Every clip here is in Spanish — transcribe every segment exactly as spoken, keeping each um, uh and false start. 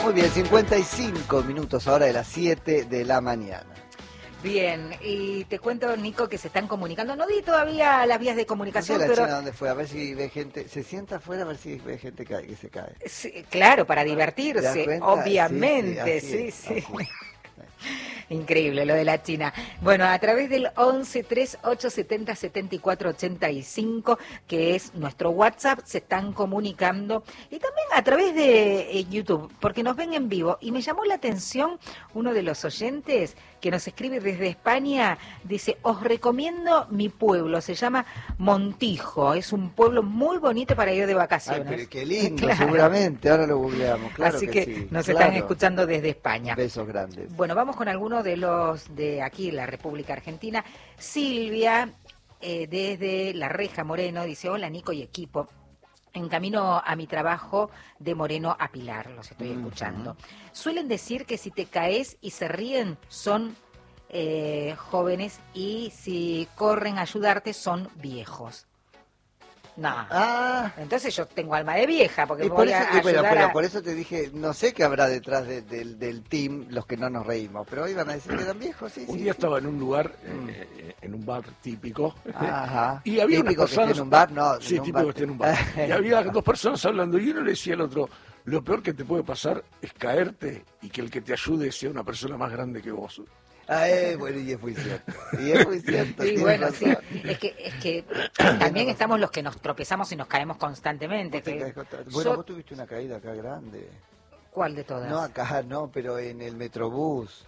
Muy bien, cincuenta y cinco minutos ahora de las siete de la mañana. Bien, y te cuento, Nico, que se están comunicando. No di todavía las vías de comunicación, No sé la pero... China dónde fue, a ver si ve gente, se sienta afuera a ver si ve gente que, que se cae. Sí, claro, para ¿Te das divertirse, cuenta? obviamente, Sí, sí, sí, así sí. es, así Increíble lo de la China. Bueno, a través del once tres ocho setenta setenta y cuatro ochenta y cinco, que es nuestro WhatsApp, se están comunicando. Y también a través de eh, YouTube, porque nos ven en vivo. Y me llamó la atención uno de los oyentes que nos escribe desde España. Dice, os recomiendo mi pueblo, se llama Montijo. Es un pueblo muy bonito para ir de vacaciones. Ay, pero qué lindo, Claro. Seguramente, ahora lo googleamos, claro. Así que, que sí, nos claro. están escuchando desde España. Besos grandes. Bueno, vamos con algunos de los de aquí, la República Argentina. Silvia, eh, desde La Reja, Moreno, dice, hola Nico y equipo. En camino a mi trabajo de Moreno a Pilar, los estoy escuchando. Uh-huh. Suelen decir que si te caes y se ríen son eh, jóvenes y si corren a ayudarte son viejos. No. Ah. Entonces yo tengo alma de vieja porque Y me por voy eso, a y bueno, ayudar pero a... por eso te dije, no sé qué habrá detrás de, de, del team los que no nos reímos, pero iban a decir que eran viejos, sí, Un sí, día sí. estaba en un lugar, eh, en un bar típico, Ajá. y había ¿Típico unas personas... que esté en un bar? No, sí, en un típico bar. que esté en un bar. Y había dos personas hablando y uno le decía al otro, lo peor que te puede pasar es caerte y que el que te ayude sea una persona más grande que vos. Ah, eh, bueno, y es muy cierto. Y es muy cierto. Y bueno, sí, razón. es que, es que también estamos los que nos tropezamos y nos caemos constantemente. ¿Vos te Que caes contra- Bueno, yo- vos tuviste una caída acá grande. ¿Cuál de todas? No acá, no, pero en el Metrobús.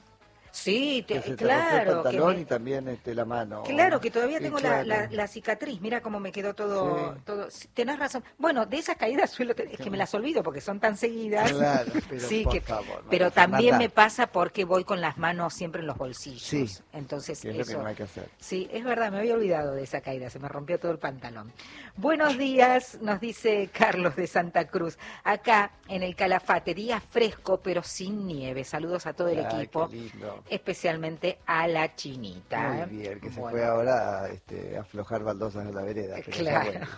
Sí, te- Que se te rompió el claro. Que pantalón me- y también este, la mano. Claro, que todavía Sí, tengo claro. la, la, la cicatriz, mira cómo me quedó todo, Sí. todo. Sí, tenés razón. Bueno, de esas caídas suelo tener, es que me las olvido porque son tan seguidas. Claro, pero sí, por que, favor, pero María también Fernanda. me pasa porque voy con las manos siempre en los bolsillos. Sí, Entonces que es lo eso. que no hay que hacer. Sí, es verdad, me había olvidado de esa caída, se me rompió todo el pantalón. Buenos días, nos dice Carlos de Santa Cruz. Acá en el Calafate, día fresco pero sin nieve. Saludos a todo el Ay, equipo, qué lindo. especialmente a la Chinita. Muy ¿eh? bien, que se Bueno. fue ahora a este, aflojar baldosas de la vereda. Pero está Claro. bueno.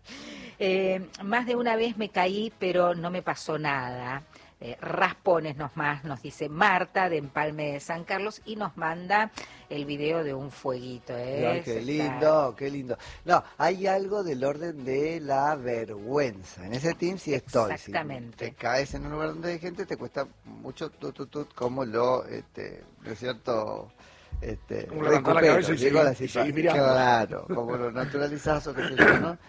Eh, más de una vez me caí, pero no me pasó nada. Eh, raspones nos más, nos dice Marta de Empalme de San Carlos y nos manda el video de un fueguito. ¿eh? Ay, qué Se lindo, qué lindo. No, hay algo del orden de la vergüenza. En ese team sí estoy. Exactamente. Si te caes en un lugar donde hay gente, te cuesta mucho tut, tut, tut, como lo, este, ¿no es cierto? Este, Como levantar la recupero, cabeza y digo, seguir- la y situa- seguir mirando. Claro, como lo naturalizás o qué sé yo, ¿no?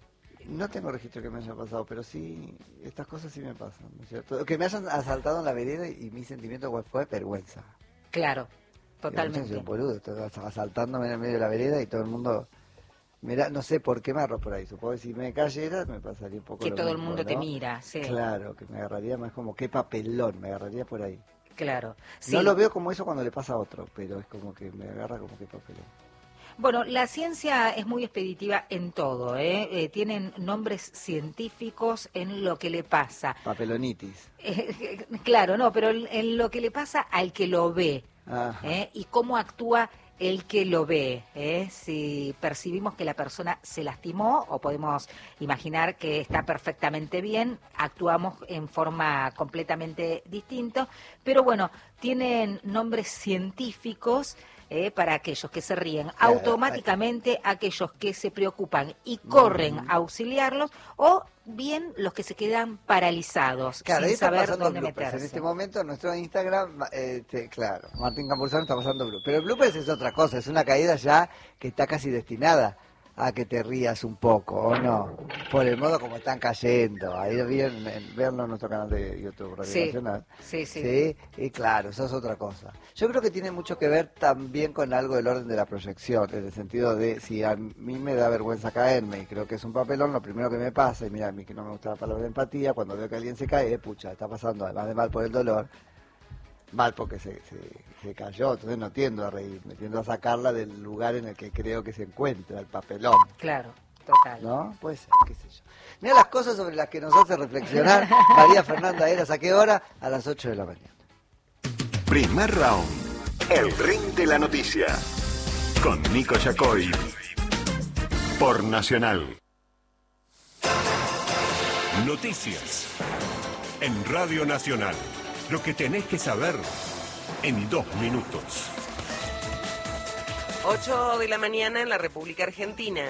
No tengo registro que me haya pasado, pero sí, estas cosas sí me pasan, ¿no es cierto? Que me hayan asaltado en la vereda y, y mi sentimiento fue, fue vergüenza. Claro, Yo totalmente. soy un boludo, estaba asaltándome en el medio de la vereda y todo el mundo... Mira, no sé por qué me agarró por ahí, supongo que si me cayera me pasaría un poco Que lo todo el mismo, mundo te ¿no? mira, sí. Claro, que me agarraría más como qué papelón, me agarraría por ahí. Claro. Sí. No lo veo como eso cuando le pasa a otro, pero es como que me agarra como qué papelón. Bueno, la ciencia es muy expeditiva en todo, ¿eh? Eh, tienen nombres científicos en lo que le pasa. Papelonitis. Eh, claro, no, pero en, en lo que le pasa al que lo ve, Ajá. ¿eh? Y cómo actúa el que lo ve, ¿eh? Si percibimos que la persona se lastimó o podemos imaginar que está perfectamente bien, actuamos en forma completamente distinta, pero bueno, tienen nombres científicos. Eh, para aquellos que se ríen, Claro, automáticamente aquellos que se preocupan y corren a auxiliarlos, o bien los que se quedan paralizados Claro, ahí sin está saber pasando dónde bloopers. meterse. En este momento en nuestro Instagram, este, claro, Martín Campuzano está pasando bloopers. Pero el bloopers es otra cosa, es una caída ya que está casi destinada a que te rías un poco, ¿o no? Por el modo como están cayendo. Ahí bien, verlo en nuestro canal de YouTube, Radio Sí, Nacional. sí, sí. Sí, y claro, eso es otra cosa. Yo creo que tiene mucho que ver también con algo del orden de la proyección, en el sentido de si a mí me da vergüenza caerme y creo que es un papelón, lo primero que me pasa, y mira, a mí que no me gusta la palabra empatía, cuando veo que alguien se cae, eh, pucha, está pasando, además de mal por el dolor, mal porque se, se, se cayó, entonces no tiendo a reírme, tiendo a sacarla del lugar en el que creo que se encuentra, el papelón. Claro, total. ¿No? Puede ser, qué sé yo. Mira las cosas sobre las que nos hace reflexionar María Fernanda Eras. ¿A qué hora? A las ocho de la mañana. Primer round. El ring de la noticia. Con Nico Yacoy. Por Nacional. Noticias. en Radio Nacional. Lo que tenés que saber en dos minutos. ocho de la mañana en la República Argentina.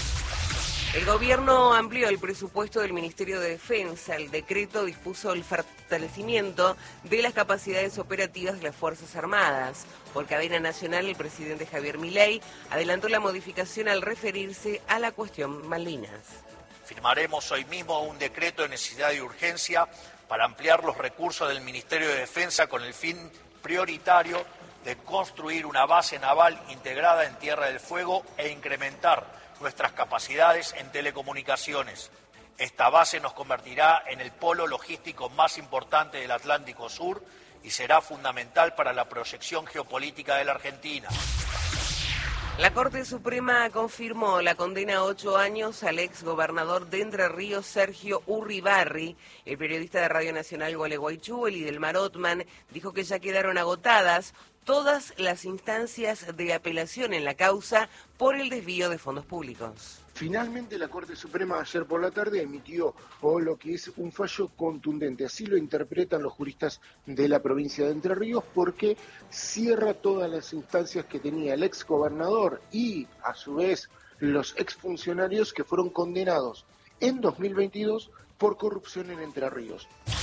El gobierno amplió el presupuesto del Ministerio de Defensa. El decreto dispuso el fortalecimiento de las capacidades operativas de las Fuerzas Armadas. Por cadena nacional, el presidente Javier Milei adelantó la modificación al referirse a la cuestión Malvinas. Firmaremos hoy mismo un decreto de necesidad y urgencia para ampliar los recursos del Ministerio de Defensa con el fin prioritario de construir una base naval integrada en Tierra del Fuego e incrementar nuestras capacidades en telecomunicaciones. Esta base nos convertirá en el polo logístico más importante del Atlántico Sur y será fundamental para la proyección geopolítica de la Argentina. La Corte Suprema confirmó la condena a ocho años al ex gobernador de Entre Ríos, Sergio Urribarri. El periodista de Radio Nacional Gualeguaychú, Elidelmar Ottman, dijo que ya quedaron agotadas todas las instancias de apelación en la causa por el desvío de fondos públicos. Finalmente la Corte Suprema ayer por la tarde emitió o lo que es un fallo contundente, así lo interpretan los juristas de la provincia de Entre Ríos, porque cierra todas las instancias que tenía el ex gobernador y a su vez los exfuncionarios que fueron condenados en dos mil veintidós por corrupción en Entre Ríos.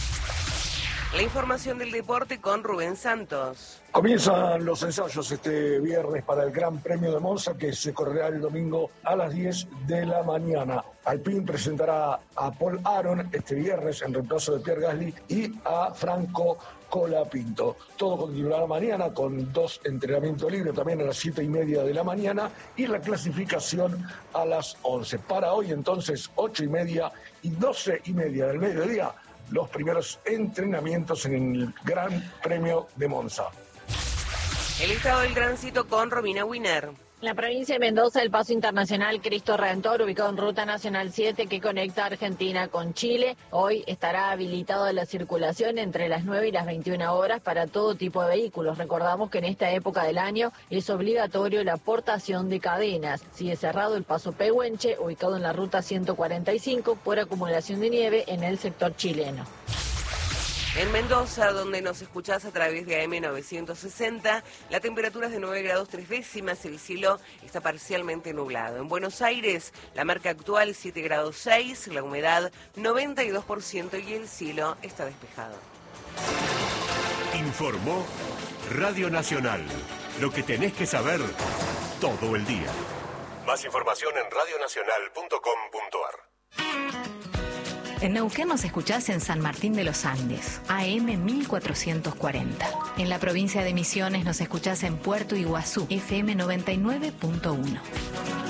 La información del deporte con Rubén Santos. Comienzan los ensayos este viernes para el Gran Premio de Monza, que se correrá el domingo a las diez de la mañana. Alpine presentará a Paul Aron este viernes en reemplazo de Pierre Gasly y a Franco Colapinto. Todo continuará mañana con dos entrenamientos libres, también a las siete y media de la mañana, y la clasificación a las once. Para hoy entonces, ocho y media y doce y media del mediodía, los primeros entrenamientos en el Gran Premio de Monza. El estado del tránsito con Romina Winer. En la provincia de Mendoza, el paso internacional Cristo Redentor, ubicado en Ruta Nacional siete, que conecta Argentina con Chile, hoy estará habilitado la circulación entre las nueve y las veintiuna horas para todo tipo de vehículos. Recordamos que en esta época del año es obligatorio la portación de cadenas. Sigue cerrado el paso Pehuenche, ubicado en la Ruta ciento cuarenta y cinco, por acumulación de nieve en el sector chileno. En Mendoza, donde nos escuchás a través de A M novecientos sesenta, la temperatura es de nueve grados tres décimas, el cielo está parcialmente nublado. En Buenos Aires, la marca actual siete grados seis, la humedad noventa y dos por ciento y el cielo está despejado. Informó Radio Nacional. Lo que tenés que saber todo el día. Más información en radio nacional punto com punto a r. En Neuquén nos escuchás en San Martín de los Andes, A M mil cuatrocientos cuarenta. En la provincia de Misiones nos escuchás en Puerto Iguazú, F M noventa y nueve punto uno.